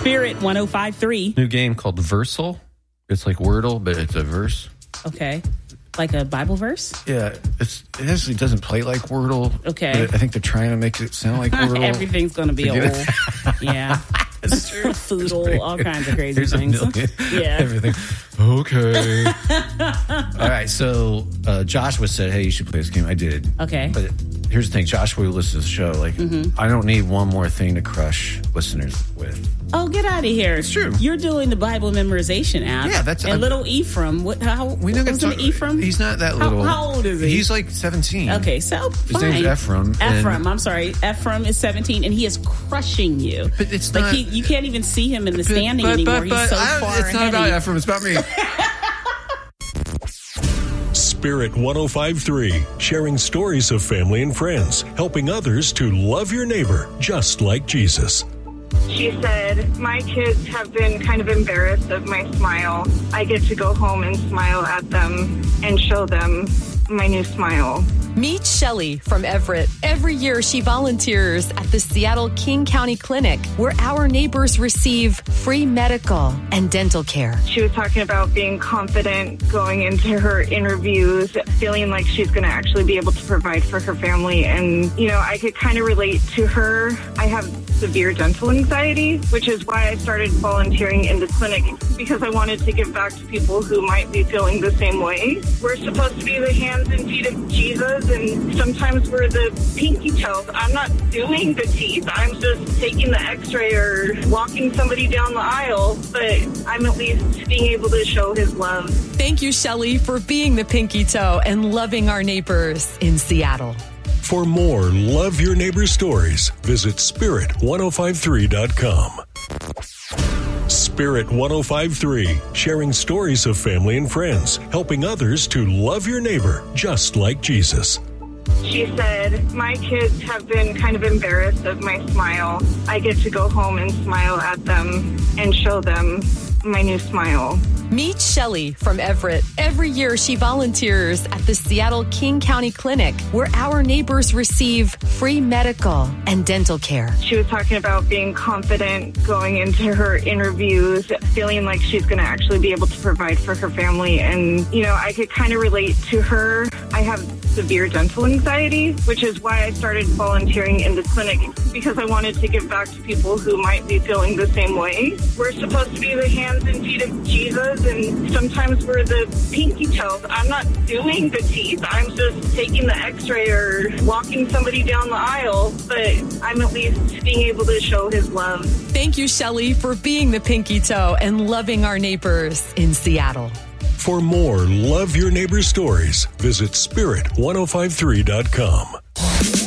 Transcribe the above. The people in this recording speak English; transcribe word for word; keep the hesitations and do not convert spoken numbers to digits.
Spirit one oh five point three. New game called Versal. It's like Wordle, but it's a verse. Okay. Like a Bible verse? Yeah. It's, it actually doesn't play like Wordle. Okay. But I think they're trying to make it sound like Wordle. Everything's going to be Forget old. it. Yeah. It's true. Foodle, all kinds of crazy There's things. A million, Yeah. Everything. Okay. All right. So uh, Joshua said, hey, you should play this game. I did. Okay. But here's the thing. Joshua who listens to the show. Like, mm-hmm. I don't need one more thing to crush listeners with. Oh, get out of here. It's true. You're doing the Bible memorization app. Yeah, that's... And I'm, little Ephraim. What, how, we what was talk, Ephraim? He's not that little. How, how old is he? He's like seventeen. Okay, so His fine. name's Ephraim. Ephraim, I'm sorry. Ephraim is seventeen, and he is crushing you. But it's like not... He, you can't even see him in the but, standing but, anymore. But, but, he's so I, far It's not about Ephraim. It's about me. Spirit one oh five point three, sharing stories of family and friends, helping others to love your neighbor just like Jesus. She said, my kids have been kind of embarrassed of my smile. I get to go home and smile at them and show them my new smile. Meet Shelly from Everett. Every year she volunteers at the Seattle King County Clinic, where our neighbors receive free medical and dental care. She was talking about being confident going into her interviews, feeling like she's going to actually be able to provide for her family. And, you know, I could kind of relate to her. I have severe dental anxiety, which is why I started volunteering in the clinic, because I wanted to give back to people who might be feeling the same way. We're supposed to be the hands and feet of Jesus, and sometimes we're the pinky toes. I'm not doing the teeth. I'm just taking the x-ray or walking somebody down the aisle, but I'm at least being able to show his love. Thank you, Shelly, for being the pinky toe and loving our neighbors in Seattle. For more Love Your Neighbor stories, visit spirit ten fifty-three dot com. Spirit ten fifty-three, sharing stories of family and friends, helping others to love your neighbor just like Jesus. She said, my kids have been kind of embarrassed of my smile. I get to go home and smile at them and show them my new smile. Meet Shelly from Everett. Every year she volunteers at the Seattle King County Clinic, where our neighbors receive free medical and dental care. She was talking about being confident going into her interviews, feeling like she's going to actually be able to provide for her family. And, you know, I could kind of relate to her. I have severe dental anxiety, which is why I started volunteering in the clinic, because I wanted to give back to people who might be feeling the same way. We're supposed to be the hands and feet of Jesus, and sometimes we're the pinky toes. I'm not doing the teeth. I'm just taking the x-ray or walking somebody down the aisle, but I'm at least being able to show his love. Thank you, Shelly, for being the pinky toe and loving our neighbors in Seattle. For more Love Your Neighbor stories, visit spirit ten fifty-three dot com.